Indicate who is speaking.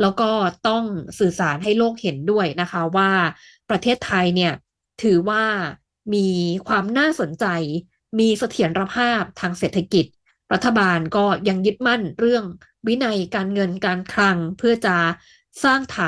Speaker 1: แล้วก็ต้องสื่อสารให้โลกเห็นด้วยนะคะว่าประเทศไทยเนี่ยถือว่ามีความน่าสนใจมีเสถียรภาพทางเศรษฐกิจรัฐบาลก็ยังยึดมั่นเรื่องวินัยการเงินการคลังเพื่อจะสร้างฐาน